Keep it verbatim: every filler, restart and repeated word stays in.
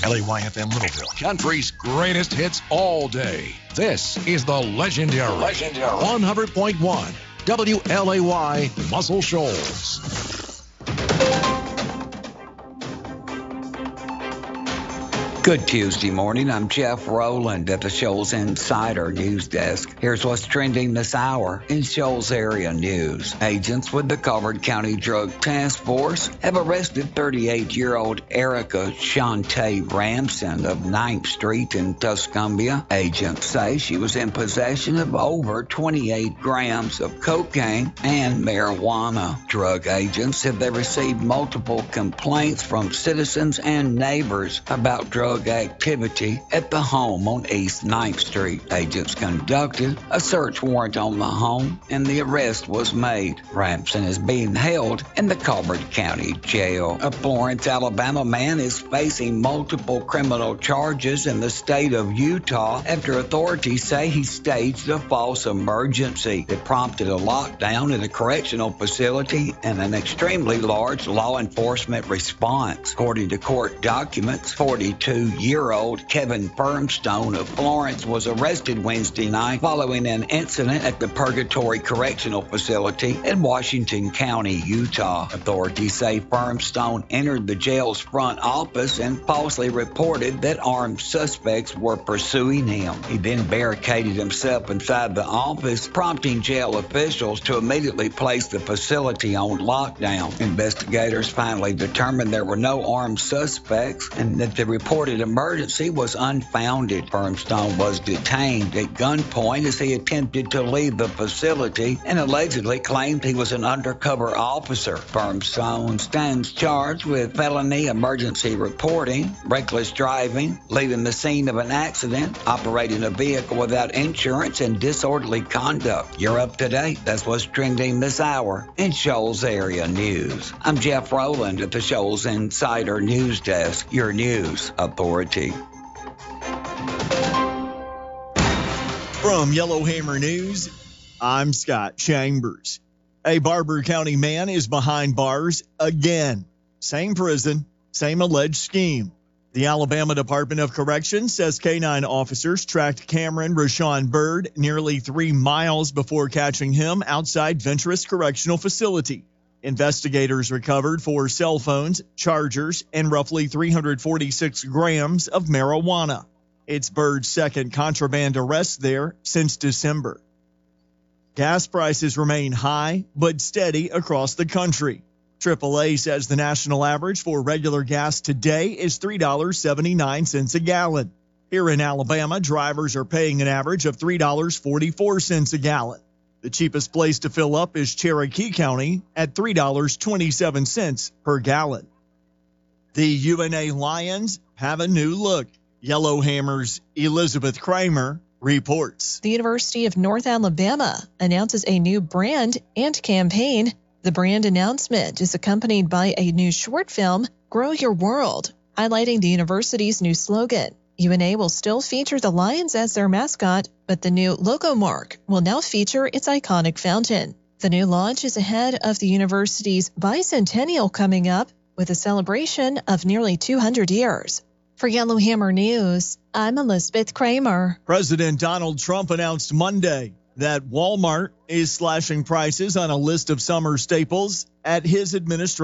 L A Y F M Littleville, country's greatest hits all day. This is the legendary, legendary. one hundred point one W L A Y Muscle Shoals. Good Tuesday morning. I'm Jeff Rowland at the Shoals Insider News Desk. Here's what's trending this hour in Shoals area news. Agents with the Colbert County Drug Task Force have arrested thirty-eight-year-old Erica Shantae Ramson of ninth Street in Tuscumbia. Agents say she was in possession of over twenty-eight grams of cocaine and marijuana. Drug agents said they received multiple complaints from citizens and neighbors about drug activity at the home on East ninth Street. Agents conducted a search warrant on the home and the arrest was made. Ramson is being held in the Colbert County Jail. A Florence, Alabama man is facing multiple criminal charges in the state of Utah after authorities say he staged a false emergency that prompted a lockdown in a correctional facility and an extremely large law enforcement response. According to court documents, forty-two-year-old Kevin Firmstone of Florence was arrested Wednesday night following an incident at the Purgatory Correctional Facility in Washington County, Utah. Authorities say Firmstone entered the jail's front office and falsely reported that armed suspects were pursuing him. He then barricaded himself inside the office, prompting jail officials to immediately place the facility on lockdown. Investigators finally determined there were no armed suspects and that the reported emergency was unfounded. Firmstone was detained at gunpoint as he attempted to leave the facility and allegedly claimed he was an undercover officer. Firmstone stands charged with felony emergency reporting, reckless driving, leaving the scene of an accident, operating a vehicle without insurance, and disorderly conduct. You're up to date. That's what's trending this hour in Shoals Area News. I'm Jeff Rowland at the Shoals Insider News Desk, your news authority. From Yellowhammer News, I'm Scott Chambers. A Barber County man is behind bars again. Same prison, same alleged scheme. The Alabama Department of Corrections says K nine officers tracked Cameron Rashawn Bird nearly three miles before catching him outside Venturous Correctional Facility. Investigators recovered four cell phones, chargers, and roughly three hundred forty-six grams of marijuana. It's Bird's second contraband arrest there since December. Gas prices remain high but steady across the country. triple A says the national average for regular gas today is three dollars and seventy-nine cents a gallon. Here in Alabama, drivers are paying an average of three dollars and forty-four cents a gallon. The cheapest place to fill up is Cherokee County at three dollars and twenty-seven cents per gallon. The U N A Lions have a new look. Yellowhammer's Elizabeth Kramer reports. The University of North Alabama announces a new brand and campaign. The brand announcement is accompanied by a new short film, Grow Your World, highlighting the university's new slogan. U N A will still feature the Lions as their mascot, but the new logo mark will now feature its iconic fountain. The new launch is ahead of the university's bicentennial coming up, with a celebration of nearly two hundred years. For Yellowhammer News, I'm Elizabeth Kramer. President Donald Trump announced Monday that Walmart is slashing prices on a list of summer staples at his administration.